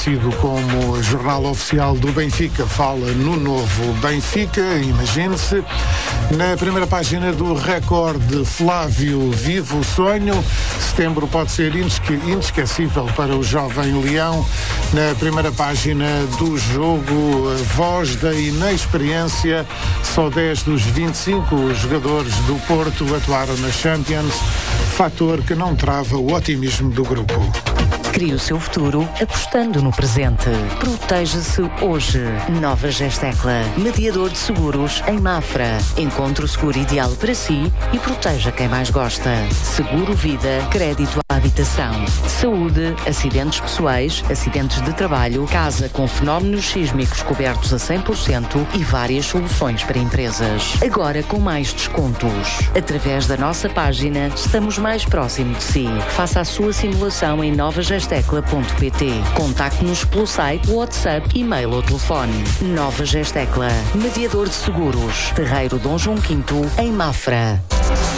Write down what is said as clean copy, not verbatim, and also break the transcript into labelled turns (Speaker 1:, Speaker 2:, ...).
Speaker 1: conhecido como Jornal Oficial do Benfica, fala no novo Benfica, imagine-se. Na primeira página do Record, Flávio vive o sonho. Setembro pode ser inesquecível para o jovem Leão. Na primeira página do Jogo, voz da inexperiência. Só 10 dos 25 jogadores do Porto atuaram na Champions, fator que não trava o otimismo do grupo.
Speaker 2: Crie o seu futuro apostando no presente. Proteja-se hoje. Nova Gestecla, mediador de seguros em Mafra. Encontre o seguro ideal para si e proteja quem mais gosta. Seguro vida, crédito à habitação, saúde, acidentes pessoais, acidentes de trabalho, casa com fenómenos sísmicos cobertos a 100% e várias soluções para empresas. Agora com mais descontos. Através da nossa página, estamos mais próximo de si. Faça a sua simulação em novagestecla.pt. Contacte-nos pelo site, WhatsApp, e-mail ou telefone. Nova Gestecla, mediador de seguros. Terreiro Dom João V, em Mafra.